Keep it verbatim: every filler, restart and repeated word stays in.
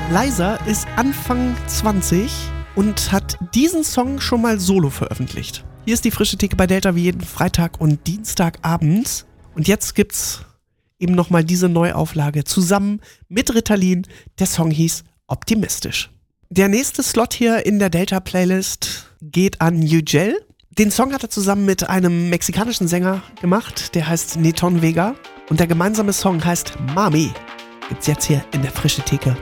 Liza ist Anfang zwanzig und hat diesen Song schon mal solo veröffentlicht. Hier ist die frische Theke bei Delta wie jeden Freitag und Dienstagabend. Und jetzt gibt's eben nochmal diese Neuauflage zusammen mit Ritalin. Der Song hieß Optimistisch. Der nächste Slot hier in der Delta-Playlist geht an Yücel. Den Song hat er zusammen mit einem mexikanischen Sänger gemacht, der heißt Neton Vega. Und der gemeinsame Song heißt Mami. Gibt's jetzt hier in der frische Theke